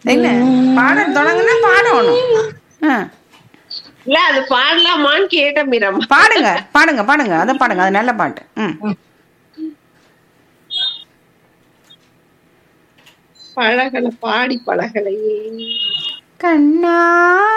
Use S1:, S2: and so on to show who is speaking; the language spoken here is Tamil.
S1: என்ன பாட தொடங்குனா பாடணும். ஆ,
S2: இல்ல அது பாடலாமான்னு கேட்டேன் மீரம்மா.
S1: பாடுங்க பாடுங்க பாடுங்க, அதை பாடுங்க, அது நல்ல பாட்டு. ம்.
S2: பழகல பாடி பழகலையே.
S1: கண்ணா